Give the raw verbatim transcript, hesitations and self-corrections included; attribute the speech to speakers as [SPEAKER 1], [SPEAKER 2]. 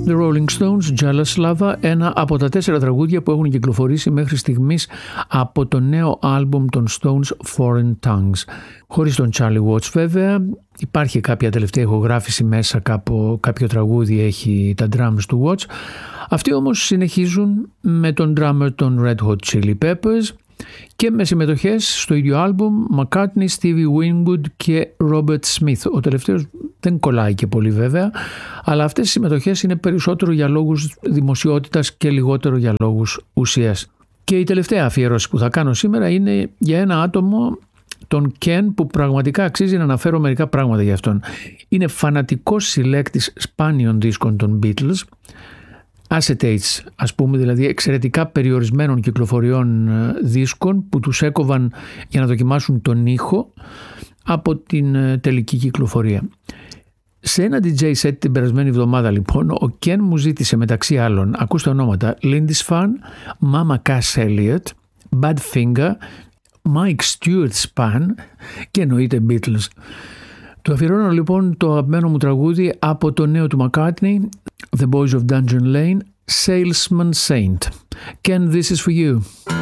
[SPEAKER 1] The Rolling Stones, Jealous Lover, ένα από τα τέσσερα τραγούδια που έχουν κυκλοφορήσει μέχρι στιγμής από το νέο άλμπουμ των Stones, Foreign Tongues. Χωρίς τον Charlie Watts βέβαια, υπάρχει κάποια τελευταία ηχογράφηση μέσα, κάπου, κάποιο τραγούδι έχει τα drums του Watts. Αυτοί όμως συνεχίζουν με τον drummer των Red Hot Chili Peppers και με συμμετοχές στο ίδιο άλμπουμ McCartney, Stevie Winwood και Robert Smith. Ο τελευταίος δεν κολλάει και πολύ βέβαια, αλλά αυτές οι συμμετοχές είναι περισσότερο για λόγους δημοσιότητας και λιγότερο για λόγους ουσίας. Και η τελευταία αφιέρωση που θα κάνω σήμερα είναι για ένα άτομο, τον Ken, που πραγματικά αξίζει να αναφέρω μερικά πράγματα για αυτόν. Είναι φανατικός συλλέκτης σπάνιων δίσκων των Beatles, acetates ας πούμε, δηλαδή εξαιρετικά περιορισμένων κυκλοφοριών δίσκων που τους έκοβαν για να δοκιμάσουν τον ήχο από την τελική κυκλοφορία. Σε ένα ντι τζέι set την περασμένη εβδομάδα λοιπόν, ο Ken μου ζήτησε μεταξύ άλλων, ακούστε ονόματα, Lindisfarne, Mama Cass Elliot, Badfinger, Mike Stewart Span και εννοείται Beatles. Του αφιερώνω λοιπόν το αγαπημένο μου τραγούδι από το νέο του McCartney, The Boys of Dungeon Lane, Salesman Saint. Ken, this is for you.